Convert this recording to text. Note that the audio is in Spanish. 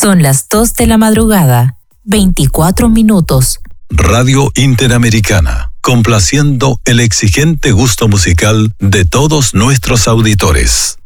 Son las 2 de la madrugada, 24 minutos. Radio Interamericana, complaciendo el exigente gusto musical de todos nuestros auditores.